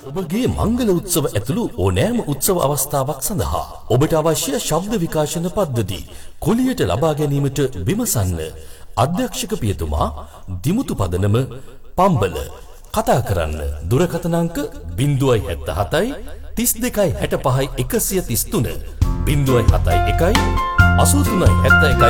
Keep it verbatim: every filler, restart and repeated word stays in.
ඔබගේ මංගල උත්සව ඇතුළු ඕනෑම උත්සව අවස්ථාවක් සඳහා ඔබට අවශ්‍ය ශබ්ද විකාශන පද්ධති කුලියට ලබා ගැනීමට විමසන්න. අධ්‍යක්ෂක පියතුමා දිමුතු පදනම පම්බල. කතා කරන්න දුරකථන අංක ज़ीरो सात सात තිස් දෙකයි හැට පහයි එකසිය තිස් තුන ज़ीरो सात एक अस्सी तीन सत्तर एक